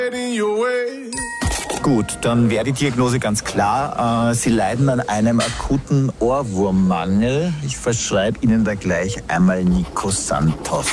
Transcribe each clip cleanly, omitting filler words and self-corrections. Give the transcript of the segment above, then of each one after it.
Gut, dann wäre die Diagnose ganz klar. Sie leiden an einem akuten Ohrwurmmangel. Ich verschreibe Ihnen da gleich einmal Nico Santos.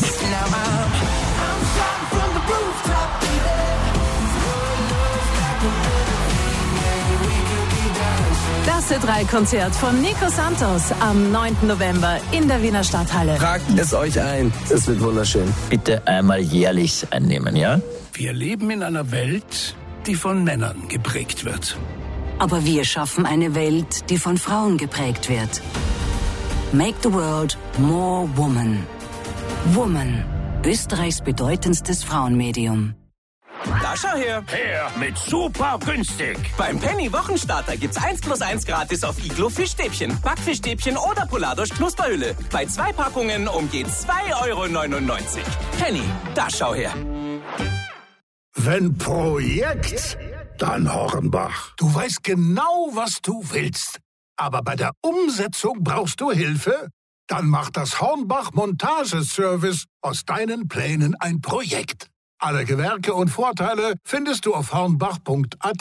Das Ö3-Konzert von Nico Santos am 9. November in der Wiener Stadthalle. Tragt es euch ein, es wird wunderschön. Bitte einmal jährlich einnehmen, ja? Wir leben in einer Welt, die von Männern geprägt wird. Aber wir schaffen eine Welt, die von Frauen geprägt wird. Make the world more woman. Woman, Österreichs bedeutendstes Frauenmedium. Da schau her. Her mit super günstig. Beim Penny Wochenstarter gibt's 1+1 gratis auf Iglo Fischstäbchen, Backfischstäbchen oder Poladosch Knusperhülle. Bei 2 Packungen um je 2,99 €. Penny, da schau her. Wenn Projekt, dann Hornbach. Du weißt genau, was du willst. Aber bei der Umsetzung brauchst du Hilfe? Dann macht das Hornbach Montageservice aus deinen Plänen ein Projekt. Alle Gewerke und Vorteile findest du auf hornbach.at.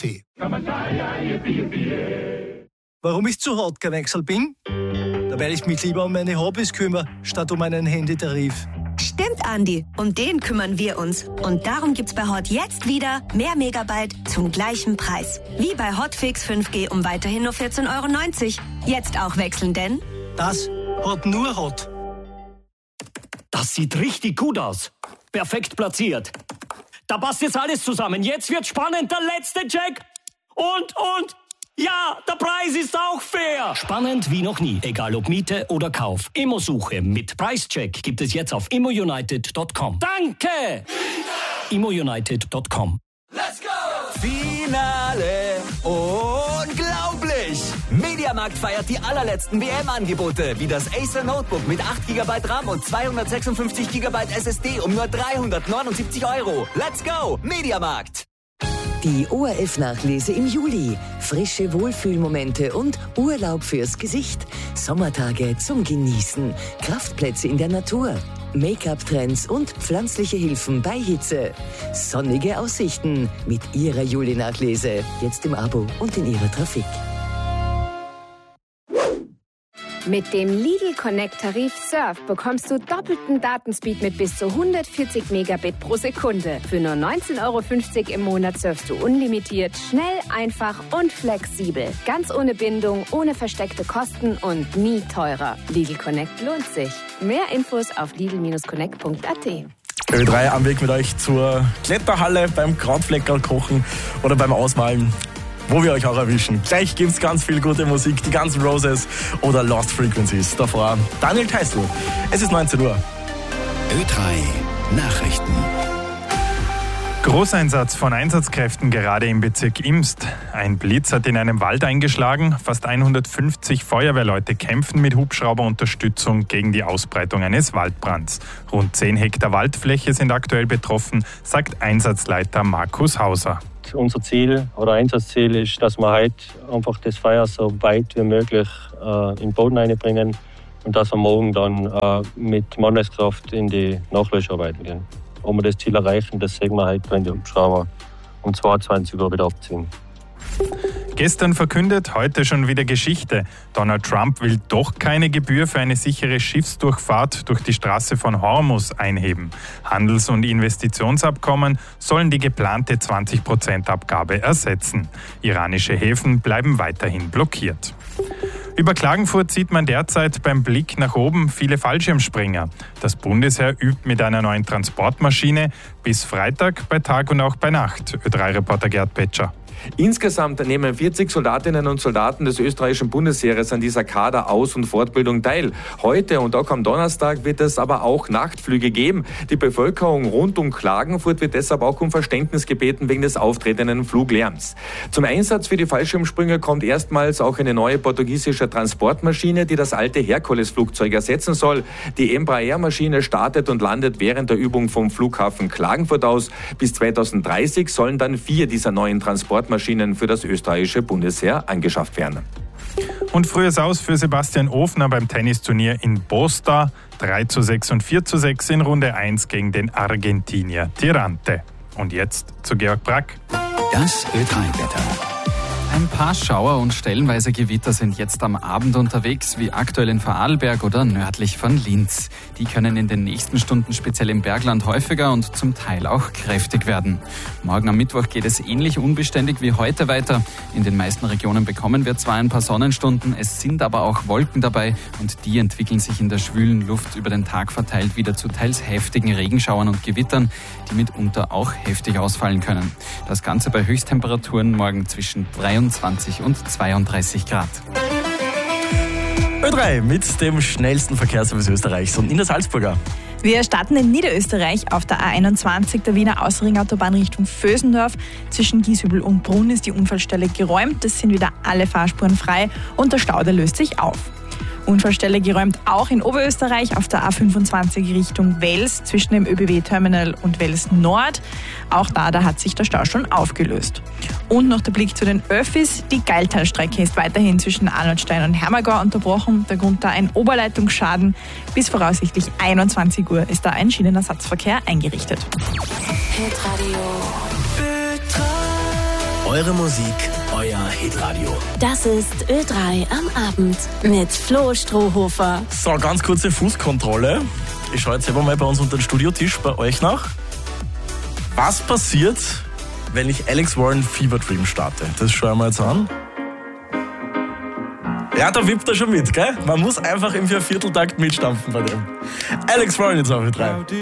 Warum ich zu hart gewechselt bin? Da werde ich mich lieber um meine Hobbys kümmern, statt um einen Handytarif. Stimmt, Andi. Um den kümmern wir uns. Und darum gibt's bei Hot jetzt wieder mehr Megabyte zum gleichen Preis. Wie bei Hotfix 5G um weiterhin nur 14,90 €. Jetzt auch wechseln, denn... Das hat nur Hot. Das sieht richtig gut aus. Perfekt platziert. Da passt jetzt alles zusammen. Jetzt wird spannend. Der letzte Check. Und... Ja, der Preis ist auch fair. Spannend wie noch nie. Egal ob Miete oder Kauf. Immo-Suche mit Preischeck gibt es jetzt auf immounited.com. Danke! immounited.com. Let's go! Finale! Unglaublich! Mediamarkt feiert die allerletzten WM-Angebote, wie das Acer Notebook mit 8 GB RAM und 256 GB SSD um nur 379 €. Let's go! Mediamarkt! Die ORF-Nachlese im Juli. Frische Wohlfühlmomente und Urlaub fürs Gesicht. Sommertage zum Genießen. Kraftplätze in der Natur. Make-up-Trends und pflanzliche Hilfen bei Hitze. Sonnige Aussichten mit Ihrer Juli-Nachlese. Jetzt im Abo und in Ihrer Trafik. Mit dem Lidl Connect Tarif Surf bekommst du doppelten Datenspeed mit bis zu 140 Megabit pro Sekunde. Für nur 19,50 € im Monat surfst du unlimitiert, schnell, einfach und flexibel. Ganz ohne Bindung, ohne versteckte Kosten und nie teurer. Lidl Connect lohnt sich. Mehr Infos auf lidl-connect.at. Ö3 am Weg mit euch zur Kletterhalle, beim Krautfleckerl kochen oder beim Ausmalen, wo wir euch auch erwischen. Gleich gibt's ganz viel gute Musik, die Guns N' Roses oder Lost Frequencies. Davor Daniel Teisel. Es ist 19 Uhr. Ö3 Nachrichten. Großeinsatz von Einsatzkräften gerade im Bezirk Imst. Ein Blitz hat in einem Wald eingeschlagen. Fast 150 Feuerwehrleute kämpfen mit Hubschrauberunterstützung gegen die Ausbreitung eines Waldbrands. Rund 10 Hektar Waldfläche sind aktuell betroffen, sagt Einsatzleiter Markus Hauser. Unser Ziel oder Einsatzziel ist, dass wir heute einfach das Feuer so weit wie möglich in den Boden einbringen und dass wir morgen dann mit Manneskraft in die Nachlöscharbeiten gehen. Ob wir das Ziel erreichen, das sehen wir heute, wenn die Hubschrauber um 22 Uhr wieder abziehen. Gestern verkündet, heute schon wieder Geschichte. Donald Trump will doch keine Gebühr für eine sichere Schiffsdurchfahrt durch die Straße von Hormuz einheben. Handels- und Investitionsabkommen sollen die geplante 20% Abgabe ersetzen. Iranische Häfen bleiben weiterhin blockiert. Über Klagenfurt sieht man derzeit beim Blick nach oben viele Fallschirmspringer. Das Bundesheer übt mit einer neuen Transportmaschine bis Freitag bei Tag und auch bei Nacht. Ö3-Reporter Gerd Petscher. Insgesamt nehmen 40 Soldatinnen und Soldaten des österreichischen Bundesheeres an dieser Kader-Aus- und Fortbildung teil. Heute und auch am Donnerstag wird es aber auch Nachtflüge geben. Die Bevölkerung rund um Klagenfurt wird deshalb auch um Verständnis gebeten wegen des auftretenden Fluglärms. Zum Einsatz für die Fallschirmspringer kommt erstmals auch eine neue portugiesische Transportmaschine, die das alte Herkules-Flugzeug ersetzen soll. Die Embraer-Maschine startet und landet während der Übung vom Flughafen Klagenfurt aus. Bis 2030 sollen dann 4 dieser neuen Transportmaschinen für das österreichische Bundesheer angeschafft werden. Und frühes Aus für Sebastian Ofner beim Tennisturnier in Boston. 3:6 und 4:6 in Runde 1 gegen den Argentinier Tirante. Und jetzt zu Georg Brack. Das Ö3-Wetter. Ein paar Schauer und stellenweise Gewitter sind jetzt am Abend unterwegs, wie aktuell in Vorarlberg oder nördlich von Linz. Die können in den nächsten Stunden speziell im Bergland häufiger und zum Teil auch kräftig werden. Morgen am Mittwoch geht es ähnlich unbeständig wie heute weiter. In den meisten Regionen bekommen wir zwar ein paar Sonnenstunden, es sind aber auch Wolken dabei und die entwickeln sich in der schwülen Luft über den Tag verteilt wieder zu teils heftigen Regenschauern und Gewittern, die mitunter auch heftig ausfallen können. Das Ganze bei Höchsttemperaturen morgen zwischen 23 und 32 Grad. Ö3 mit dem schnellsten Verkehrsservice Österreichs und in der Salzburger. Wir starten in Niederösterreich auf der A21 der Wiener Außerringautobahn Richtung Vösendorf. Zwischen Gieshübel und Brunn ist die Unfallstelle geräumt. Es sind wieder alle Fahrspuren frei und der Stau, der löst sich auf. Unfallstelle geräumt auch in Oberösterreich auf der A25 Richtung Wels zwischen dem ÖBB-Terminal und Wels Nord. Auch da hat sich der Stau schon aufgelöst. Und noch der Blick zu den Öffis. Die Geiltalstrecke ist weiterhin zwischen Arnoldstein und Hermagor unterbrochen. Der Grund da ein Oberleitungsschaden. Bis voraussichtlich 21 Uhr ist da ein Schienenersatzverkehr eingerichtet. Hitradio. Eure Musik, euer Hitradio. Das ist Ö3 am Abend mit Flo Strohhofer. So, ganz kurze Fußkontrolle. Ich schaue jetzt selber mal bei uns unter den Studiotisch bei euch nach. Was passiert, wenn ich Alex Warren Fever Dream starte? Das schauen wir jetzt an. Ja, da wippt er schon mit, gell? Man muss einfach im Viervierteltakt mitstampfen bei dem. Alex Warren jetzt auf Ö3.